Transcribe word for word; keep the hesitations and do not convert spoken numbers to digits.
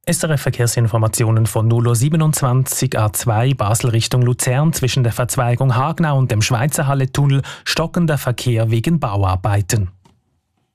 S R F Verkehrsinformationen von null Uhr siebenundzwanzig A zwei Basel Richtung Luzern zwischen der Verzweigung Hagnau und dem Schweizerhalle-Tunnel stockender Verkehr wegen Bauarbeiten.